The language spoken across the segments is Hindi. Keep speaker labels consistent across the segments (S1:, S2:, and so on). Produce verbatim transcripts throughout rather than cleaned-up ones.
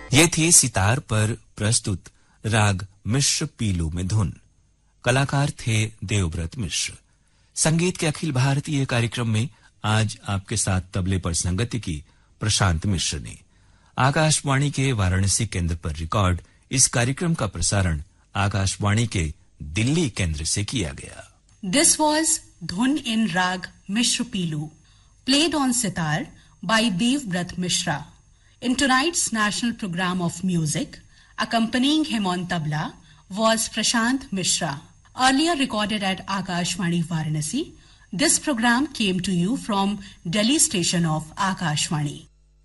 S1: ये थी सितार पर प्रस्तुत राग मिश्र पीलू में धुन। कलाकार थे देवव्रत मिश्र। संगीत के अखिल भारतीय कार्यक्रम में आज आपके साथ तबले पर संगति की प्रशांत मिश्र ने। आकाशवाणी के वाराणसी केंद्र पर रिकॉर्ड इस कार्यक्रम का प्रसारण आकाशवाणी के दिल्ली केंद्र से किया गया।
S2: दिस वॉज धुन इन राग मिश्र पीलू, played on sitar by Devvrat Mishra. In tonight's national program of music, accompanying him on tabla was Prashant Mishra. Earlier recorded at Akashvani Varanasi, this program came to you from Delhi station of Akashvani.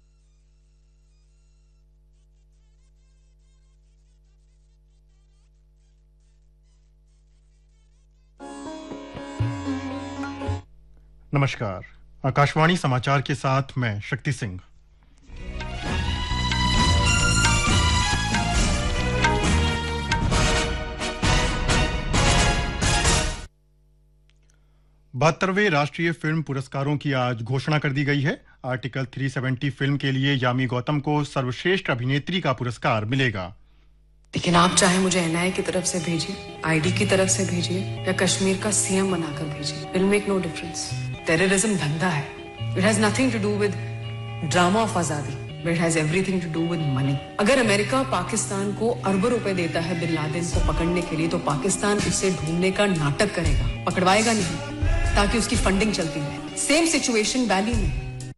S3: नमस्कार, आकाशवाणी समाचार के साथ मैं शक्ति सिंह। बहत्तरवें राष्ट्रीय फिल्म पुरस्कारों की आज घोषणा कर दी गई है। आर्टिकल तीन सौ सत्तर फिल्म के लिए यामी गौतम को सर्वश्रेष्ठ अभिनेत्री का पुरस्कार मिलेगा।
S4: लेकिन आप चाहे मुझे एनआईए की तरफ से भेजिए, आईडी की तरफ से भेजिए या कश्मीर का सीएम बनाकर भेजिए, will make no difference. Terrorism धंधा है। It has nothing to do with drama of आजादी, but it has everything to do with money. अगर अमेरिका पाकिस्तान को अरबों रुपए देता है बिन लादेन को पकड़ने के लिए, तो पाकिस्तान उसे ढूंढने का नाटक करेगा, पकड़वाएगा नहीं, ताकि उसकी फंडिंग चलती रहे। सेम सिचुएशन वैली में।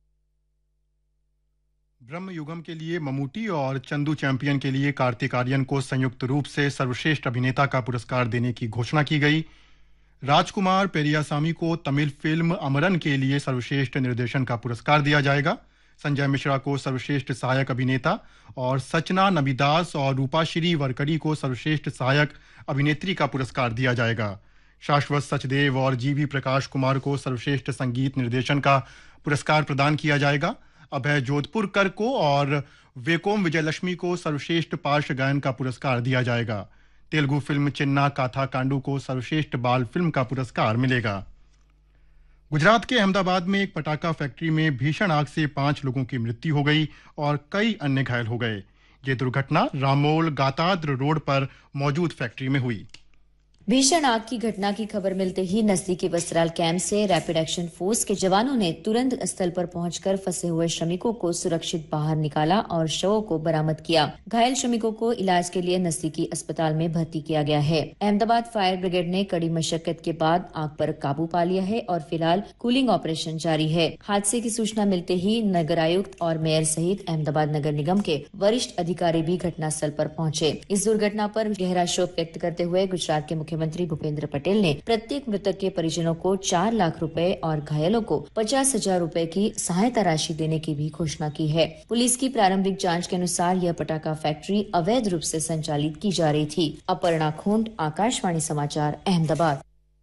S3: ब्रह्म युगम के लिए ममूटी और चंदू चैंपियन के लिए कार्तिक आर्यन को संयुक्त रूप से सर्वश्रेष्ठ अभिनेता का पुरस्कार देने की घोषणा की गई। राजकुमार पेरियासामी को तमिल फिल्म अमरन के लिए सर्वश्रेष्ठ निर्देशन का पुरस्कार दिया जाएगा। संजय मिश्रा को सर्वश्रेष्ठ सहायक अभिनेता और सचना नबीदास और रूपाश्री वरकरी को सर्वश्रेष्ठ सहायक अभिनेत्री का पुरस्कार दिया जाएगा। शाश्वत सचदेव और जीवी प्रकाश कुमार को सर्वश्रेष्ठ संगीत निर्देशन का पुरस्कार प्रदान किया जाएगा। अभय जोधपुरकर को और वेकोम विजयलक्ष्मी को सर्वश्रेष्ठ पार्श्व गायन का पुरस्कार दिया जाएगा। तेलुगु फिल्म चिन्ना काथा कांडू को सर्वश्रेष्ठ बाल फिल्म का पुरस्कार मिलेगा। गुजरात के अहमदाबाद में एक पटाखा फैक्ट्री में भीषण आग से पांच लोगों की मृत्यु हो गई और कई अन्य घायल हो गए। ये दुर्घटना रामोल गाताद्र रोड पर मौजूद फैक्ट्री में हुई।
S5: भीषण आग की घटना की खबर मिलते ही नजदीकी वस्त्राल कैंप से रैपिड एक्शन फोर्स के जवानों ने तुरंत स्थल पर पहुंचकर फंसे हुए श्रमिकों को सुरक्षित बाहर निकाला और शवों को बरामद किया। घायल श्रमिकों को इलाज के लिए नजदीकी अस्पताल में भर्ती किया गया है। अहमदाबाद फायर ब्रिगेड ने कड़ी मशक्कत के बाद आग पर काबू पा लिया है और फिलहाल कूलिंग ऑपरेशन जारी है। हादसे की सूचना मिलते ही नगर आयुक्त और मेयर सहित अहमदाबाद नगर निगम के वरिष्ठ अधिकारी भी घटनास्थल पर पहुंचे। इस दुर्घटना पर गहरा शोक व्यक्त करते हुए गुजरात के मुख्यमंत्री भूपेंद्र पटेल ने प्रत्येक मृतक के परिजनों को चार लाख रुपए और घायलों को पचास हजार रुपए की सहायता राशि देने की भी घोषणा की है। पुलिस की प्रारंभिक जांच के अनुसार यह पटाखा फैक्ट्री अवैध रूप से संचालित की जा रही थी। अपर्णा खूंट, आकाशवाणी समाचार, अहमदाबाद।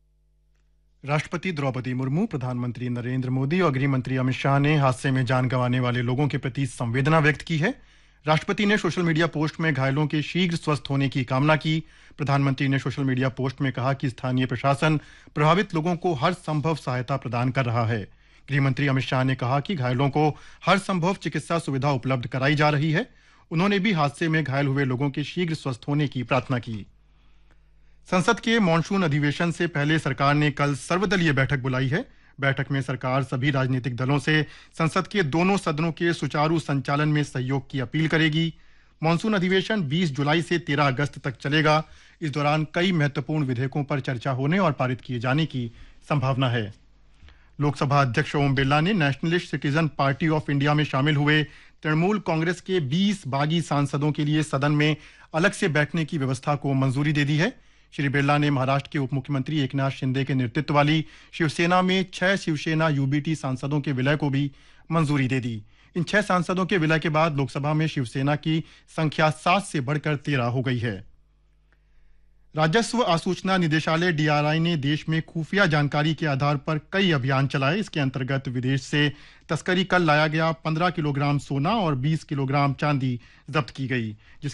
S3: राष्ट्रपति द्रौपदी मुर्मू, प्रधानमंत्री नरेंद्र मोदी और गृह मंत्री अमित शाह ने हादसे में जान गंवाने वाले लोगों के प्रति संवेदना व्यक्त की है। राष्ट्रपति ने सोशल मीडिया पोस्ट में घायलों के शीघ्र स्वस्थ होने की कामना की। प्रधानमंत्री ने सोशल मीडिया पोस्ट में कहा कि स्थानीय प्रशासन प्रभावित लोगों को हर संभव सहायता प्रदान कर रहा है। गृह मंत्री अमित शाह ने कहा कि घायलों को हर संभव चिकित्सा सुविधा उपलब्ध कराई जा रही है। उन्होंने भी हादसे में घायल हुए लोगों के शीघ्र स्वस्थ होने की प्रार्थना की। संसद के मॉनसून अधिवेशन से पहले सरकार ने कल सर्वदलीय बैठक बुलाई है। बैठक में सरकार सभी राजनीतिक दलों से संसद के दोनों सदनों के सुचारू संचालन में सहयोग की अपील करेगी। मॉनसून अधिवेशन बीस जुलाई से तेरह अगस्त तक चलेगा। इस दौरान कई महत्वपूर्ण विधेयकों पर चर्चा होने और पारित किए जाने की संभावना है। लोकसभा अध्यक्ष ओम बिरला ने nationalist citizen party of India में शामिल हुए तृणमूल कांग्रेस के बीस बागी सांसदों के लिए सदन में अलग से बैठने की व्यवस्था को मंजूरी दे दी है। श्री बिरला ने महाराष्ट्र के उप मुख्यमंत्री एकनाथ शिंदे के नेतृत्व वाली शिवसेना में छह शिवसेना यूबीटी सांसदों के विलय को भी मंजूरी दे दी। इन छह सांसदों के विलय के बाद लोकसभा में शिवसेना की संख्या सात से बढ़कर तेरह हो गई है। राजस्व आसूचना निदेशालय डीआरआई ने देश में खुफिया जानकारी के आधार पर कई अभियान चलाए। इसके अंतर्गत विदेश से तस्करी कल लाया गया पंद्रह किलोग्राम सोना और बीस किलोग्राम चांदी जब्त की गई।